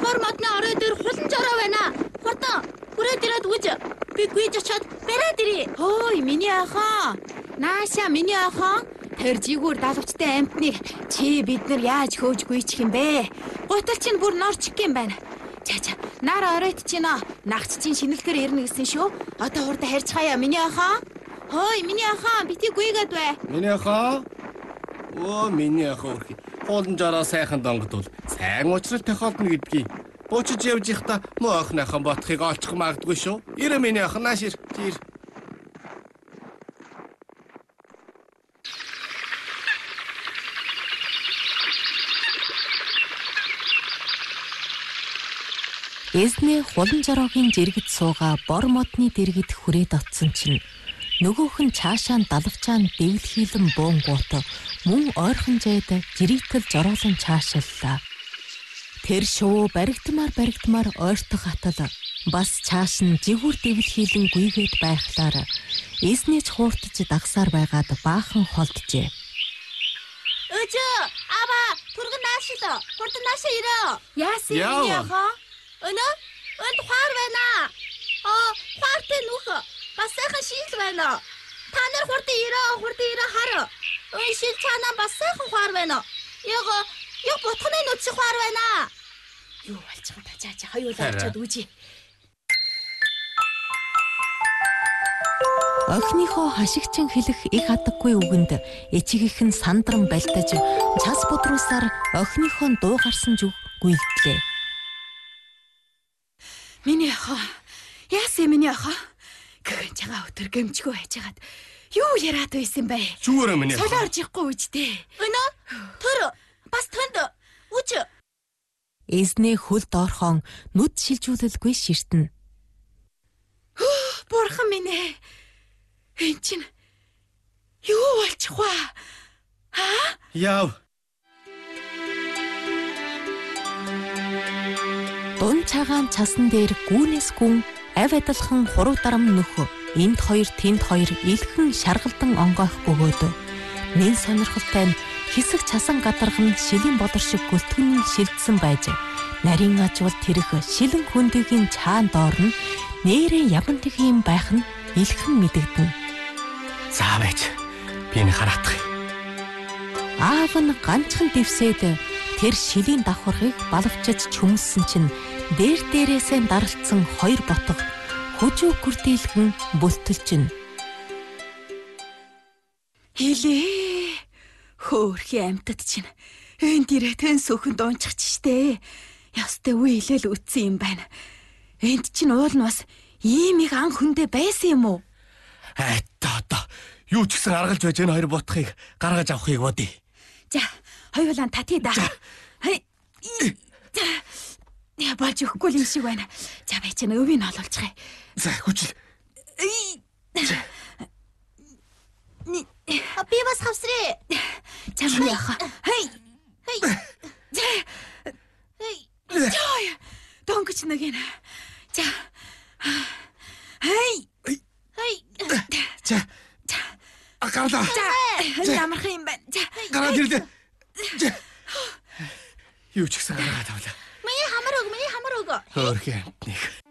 бор модны орой дээр хулан жороо байна. Хурдан хүрээд ирээд үж. Би гүйж очоод бариад ирье. Ой, миний охин. Нааша миний охин. Тэр жигүүр далавчтай амтныг чи бид нар яаж хөөж гүйчих юм бэ? Гутал чинь бүр норчих юм байна. За, нар оройт чинь нагч чинь шинэлгээр ирнэ гэсэн шүү. Одоо хурдан харж хаяа миний охин. Ой, миний охин, бити гүйгээд бай. Миний охин. Оо, миний охин. Хулан жороо сайхан донгодвол сайн уучрал тохиолдно гэдгийг. Буучиж явж ихта муу охиныхон ботхыг олчих магадгүй шүү. Ирэ миний охин нааш ир. Эзнээ хулан жороогийн жиргэд сууга бор модны дэргэд хүрээд оцсон чинь нөгөөх нь цаашаа далавчаан дэвлхийлэн буунгуут мөн ойрхон зайд жирийтэл жороолон цаашиллаа. Тэр шувуу баригдмаар ойртох атал бас цааш нь жигүүр дэвлхийлэн гүйгээд байхлаар эзнээ ч хууртаж дагсаар байгаад баахан холджээ. Өчөө, аба, түргэн наашило. Хурдан наашаа ирээ. Яасан миний охин? Энд хаар байна. Хаартай нүх. Бас сайхан шийл байна. Та нар хурдан ирээ хар. Шил чанаа бас сайхан хаар байна. Яг ботхны нүц хаар байна. Юу болчих вэ? Жаа хоёулаа очиод үжи. Охиныхоо хашигчин хэлэх их хадаггүй үгэнд эчигийнх нь сандран балтаж цас бодруусаар охиныхоо дуу гарсан зүг гүйгдлээ. Миний охин. Яасан миний охин? Гэн чагаа өтөр гэмчгүй хайжгаад юу яриад байсан бэ? Зүгээр миний охин. Солиорж ихгүй үжтэй. Тэр бас төнд үж. Эзнээ хөл доорхон нүд шилжүүлэлгүй ширтэн. Бурхан минь ээ. Энд чинь юу болчих вэ? Яв. Дун цагаан цасан дээр гүүнээс гүн авь адалхан хуруу дарам нөхө энд хоёр тэнд хоёр илхэн шаргалдан онгойх бөгөөд нэн сонирхолтой нь хэсэг цасан гадархан шилийн бодор шиг гөлтгөний шилдсэн байж нарийн ажвал тэрх шилэн хөндөгийн цаан доор нь нээрээ ямантэг юм байх нь илхэн мэдэгдэн. Заавэж би энэ хараадах юм. Аав нь ганцхан дэвсээд тэр шилийн давхаргыг балавчиж чүмссэн чинь дээрээсээ даралцсан хоёр ботго хүжүү гүрдийлгэн бүлтэлжин. Хилээ. Хөөрхи амтад чинь энд ирээ тэн сөхөнд унчих штэ. Ястай үе хэлэл үтсэн юм байна. Энд чинь уул нь бас ийм их ан хөндөө байсан юм уу? Одоо юу ч гэсэн аргалж байж энэ хоёр ботхыг гаргаж авахыг бодъё. За, хоёулаа татъя да. Я болж өгөхгүй юм шиг байна. За бай чинь өвийг нь олуулчихъя. За хүчил. Би бас хавсрээ. Чамны яха. Жой. Донгоч нэгэн. За. За. Акавла. За. Ямарх юм байна. За. Гараад ирлээ. Юу ч гэсэн гараад авлаа. Миний хамар өг. Хөөрхи амтныг